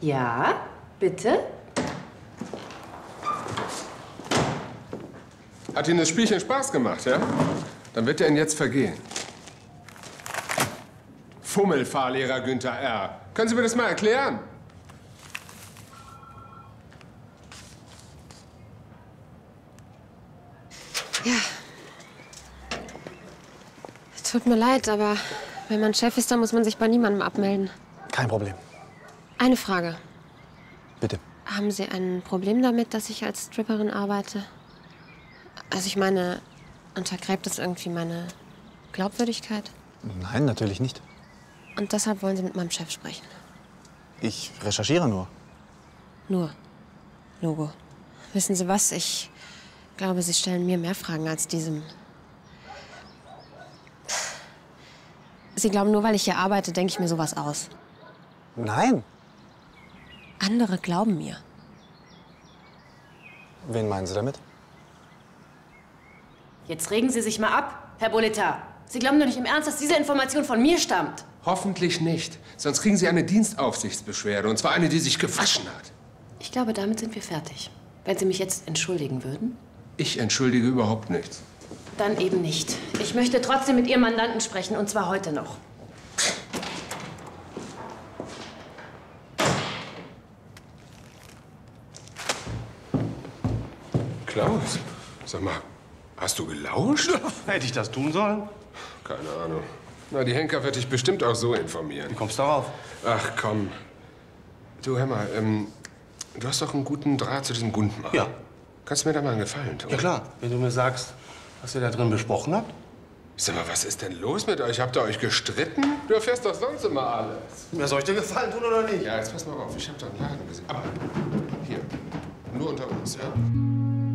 Ja, bitte? Hat Ihnen das Spielchen Spaß gemacht, ja? Dann wird er Ihnen jetzt vergehen. Fummelfahrlehrer Günther R. Können Sie mir das mal erklären? Ja. Tut mir leid, aber wenn man Chef ist, dann muss man sich bei niemandem abmelden. Kein Problem. Eine Frage. Bitte. Haben Sie ein Problem damit, dass ich als Stripperin arbeite? Also ich meine, untergräbt das irgendwie meine Glaubwürdigkeit? Nein, natürlich nicht. Und deshalb wollen Sie mit meinem Chef sprechen? Ich recherchiere nur. Nur. Logo. Wissen Sie was? Ich glaube, Sie stellen mir mehr Fragen als diesem. Sie glauben, nur weil ich hier arbeite, denke ich mir sowas aus. Nein. Andere glauben mir. Wen meinen Sie damit? Jetzt regen Sie sich mal ab, Herr Boleta. Sie glauben doch nicht im Ernst, dass diese Information von mir stammt. Hoffentlich nicht. Sonst kriegen Sie eine Dienstaufsichtsbeschwerde. Und zwar eine, die sich gewaschen hat. Ich glaube, damit sind wir fertig. Wenn Sie mich jetzt entschuldigen würden? Ich entschuldige überhaupt nichts. Dann eben nicht. Ich möchte trotzdem mit Ihrem Mandanten sprechen, und zwar heute noch. Klaus, sag mal, hast du gelauscht? Hätte ich das tun sollen? Keine Ahnung. Na, die Henker wird dich bestimmt auch so informieren. Wie kommst du darauf? Ach, komm. Du, hör mal, du hast doch einen guten Draht zu diesem Gundmar. Ja. Kannst du mir da mal einen Gefallen tun? Ja klar, wenn du mir sagst, was ihr da drin besprochen habt. Sag mal, was ist denn los mit euch? Habt ihr euch gestritten? Du erfährst doch sonst immer alles. Ja, soll ich dir Gefallen tun oder nicht? Ja, jetzt pass mal auf, ich hab da einen Laden gesehen. Aber hier, nur unter uns, ja?